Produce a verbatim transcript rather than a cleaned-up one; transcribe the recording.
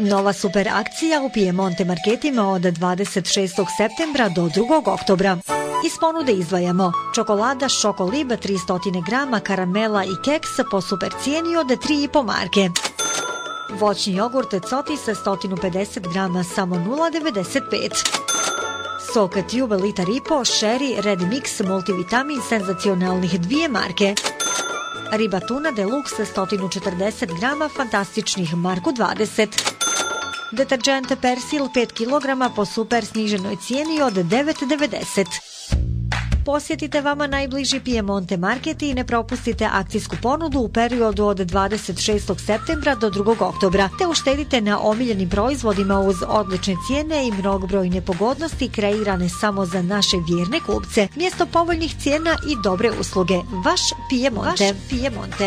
Nova super akcija u Piemonte marketima od dvadeset šestog septembra do drugog oktobra. Iz ponude izdvajamo čokolada Šokolib tristo grama, karamela i keks po super cijeni od tri i po marke. Voćni jogurt Coti sa sto pedeset grama samo nula devedeset pet. Sok Tube litar i po, Sherry Red Mix multivitamin senzacionalnih dvije marke. Riba tuna Deluxe sto četrdeset grama fantastičnih marku dvadeset. Deterđent Persil pet kilograma po super sniženoj cijeni od devet devedeset. Posjetite vama najbliži Piemonte market i ne propustite akcijsku ponudu u periodu od dvadeset šestog septembra do drugog oktobra, te uštedite na omiljenim proizvodima uz odlične cijene i mnogobrojne pogodnosti kreirane samo za naše vjerne kupce. Mjesto povoljnih cijena i dobre usluge. Vaš Piemonte. Vaš Piemonte.